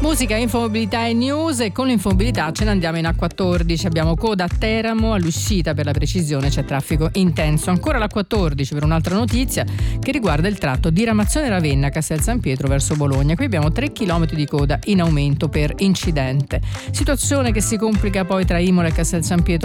Musica, infomobilità e news, e con l'infomobilità ce ne andiamo in A14. Abbiamo coda a Teramo, all'uscita per la precisione c'è traffico intenso. Ancora l'A14 per un'altra notizia che riguarda il tratto Diramazione-Ravenna, Castel San Pietro verso Bologna. Qui abbiamo 3 km di coda in aumento per incidente. Situazione che si complica poi tra Imola e Castel San Pietro